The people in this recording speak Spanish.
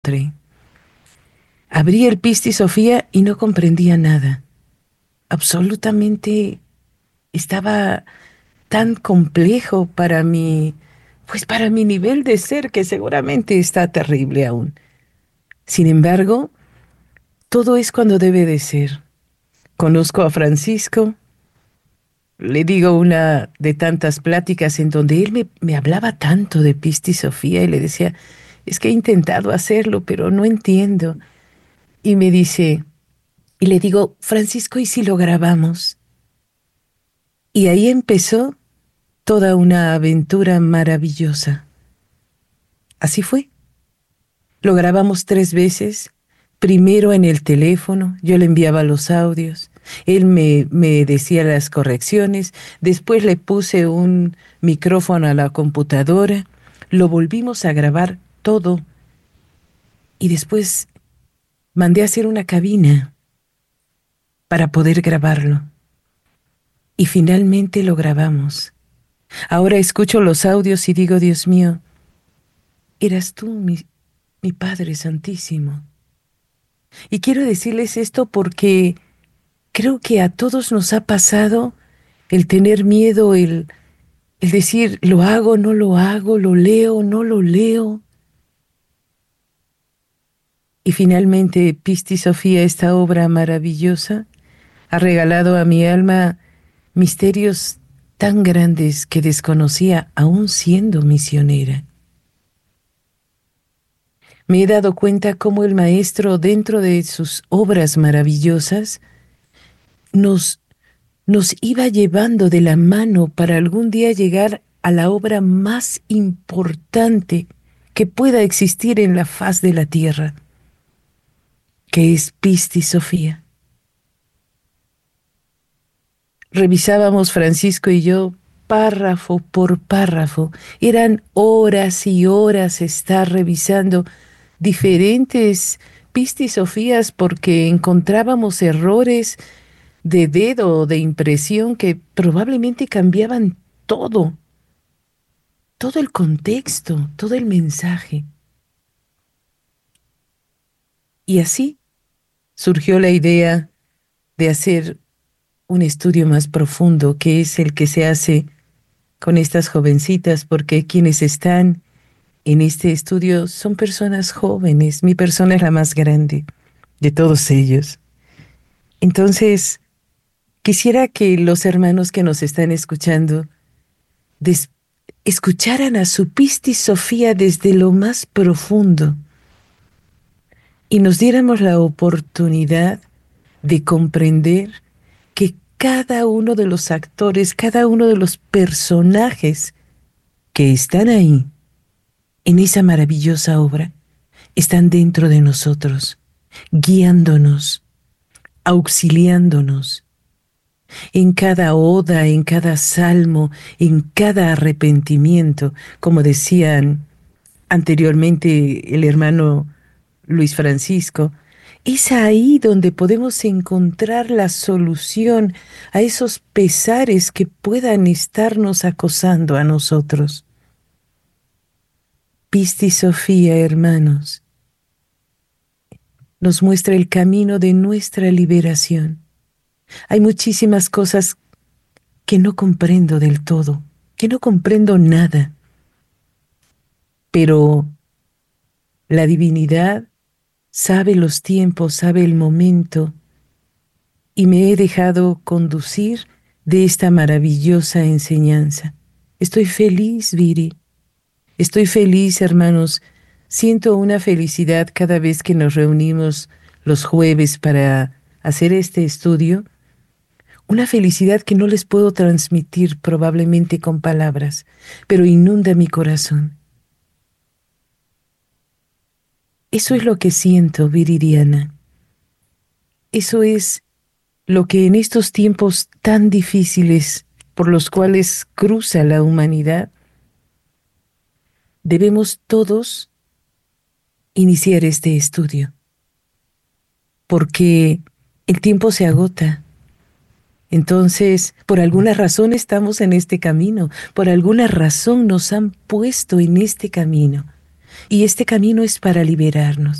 encontré. Abrí el Pisti Sofía y no comprendía nada. Absolutamente estaba tan complejo para mi nivel de ser, que seguramente está terrible aún. Sin embargo, todo es cuando debe de ser. Conozco a Francisco, le digo una de tantas pláticas en donde él me hablaba tanto de Pisti Sofía y le decía, es que he intentado hacerlo, pero no entiendo. Y me dice, y le digo, Francisco, ¿y si lo grabamos? Y ahí empezó toda una aventura maravillosa. Así fue. Lo grabamos 3 veces, primero en el teléfono, yo le enviaba los audios, él me decía las correcciones, después le puse un micrófono a la computadora, lo volvimos a grabar todo y después mandé a hacer una cabina para poder grabarlo. Y finalmente lo grabamos. Ahora escucho los audios y digo, Dios mío, eras tú, mi Padre Santísimo. Y quiero decirles esto porque creo que a todos nos ha pasado el tener miedo, el decir, lo hago, no lo hago, lo leo, no lo leo. Y finalmente, Pisti Sofía, esta obra maravillosa, ha regalado a mi alma misterios tan grandes que desconocía aún siendo misionera. Me he dado cuenta cómo el maestro, dentro de sus obras maravillosas, nos nos iba llevando de la mano para algún día llegar a la obra más importante que pueda existir en la faz de la tierra, que es Pisti Sofía. Revisábamos Francisco y yo párrafo por párrafo. Eran horas y horas estar revisando diferentes Pisti Sofías porque encontrábamos errores de dedo o de impresión que probablemente cambiaban todo, todo el contexto, todo el mensaje. Y así surgió la idea de hacer un estudio más profundo, que es el que se hace con estas jovencitas, porque quienes están en este estudio son personas jóvenes. Mi persona es la más grande de todos ellos. Entonces, quisiera que los hermanos que nos están escuchando des escucharan a su Pisti Sofía desde lo más profundo y nos diéramos la oportunidad de comprender que cada uno de los actores, cada uno de los personajes que están ahí, en esa maravillosa obra, están dentro de nosotros, guiándonos, auxiliándonos, en cada oda, en cada salmo, en cada arrepentimiento, como decían anteriormente el hermano Luis Francisco, es ahí donde podemos encontrar la solución a esos pesares que puedan estarnos acosando a nosotros. Pisti Sofía, hermanos, nos muestra el camino de nuestra liberación. Hay muchísimas cosas que no comprendo del todo, que no comprendo nada, pero la divinidad sabe los tiempos, sabe el momento, y me he dejado conducir de esta maravillosa enseñanza. Estoy feliz, Viri. Estoy feliz, hermanos. Siento una felicidad cada vez que nos reunimos los jueves para hacer este estudio. Una felicidad que no les puedo transmitir probablemente con palabras, pero inunda mi corazón. Eso es lo que siento, Viridiana. Eso es lo que en estos tiempos tan difíciles por los cuales cruza la humanidad, debemos todos iniciar este estudio, porque el tiempo se agota. Entonces, por alguna razón estamos en este camino, por alguna razón nos han puesto en este camino, y este camino es para liberarnos.